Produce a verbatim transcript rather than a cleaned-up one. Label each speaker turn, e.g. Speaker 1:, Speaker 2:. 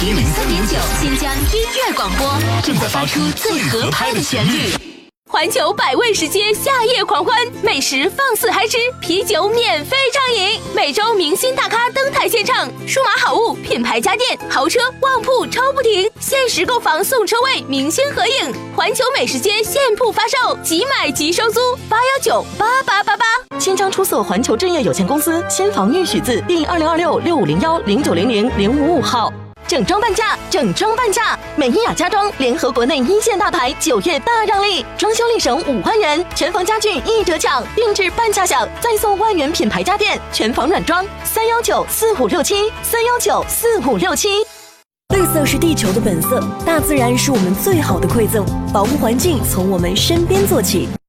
Speaker 1: 一零三点九，新疆音乐广播正在发出最合拍的旋律。环球百味食街夏夜狂欢，美食放肆嗨吃，啤酒免费畅饮，每周明星大咖登台献唱，数码好物、品牌家电、豪车、旺铺抽不停，限时购房送车位，明星合影。环球美食街现铺发售，即买即收租，八幺九八八八八。
Speaker 2: 新疆出色环球置业有限公司先房预许字第二零二六六五零幺零九零零零五五号。整装半价，整装半价！美伊雅家装联合国内一线大牌，九月大让利，装修立省五万元，全房家具一折抢，定制半价享，再送万元品牌家电，全房软装。三幺九四五六七，三幺九四五六七。
Speaker 3: 绿色是地球的本色，大自然是我们最好的馈赠，保护环境从我们身边做起。